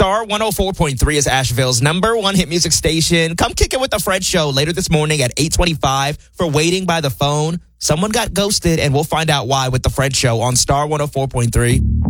Star 104.3 is Asheville's number one hit music station. Come kick it with the Fred Show later this morning at 8:25 for Waiting by the Phone. Someone got ghosted, and we'll find out why with the Fred Show on Star 104.3.